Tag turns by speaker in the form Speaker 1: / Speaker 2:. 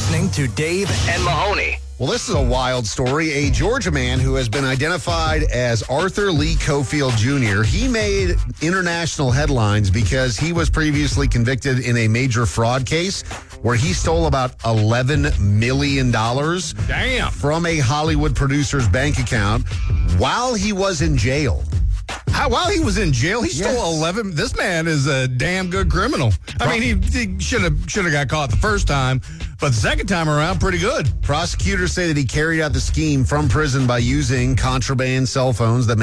Speaker 1: listening to Dave and Mahoney.
Speaker 2: Well, this is a wild story. A Georgia man who has been identified as Arthur Lee Cofield Jr., he made international headlines because he was previously convicted in a major fraud case where he stole about $11 million from a Hollywood producer's bank account while he was in jail.
Speaker 3: While he was in jail, he stole 11. This man is a damn good criminal. I mean, he should have got caught the first time, but the second time around, pretty good.
Speaker 2: Prosecutors say that he carried out the scheme from prison by using contraband cell phones that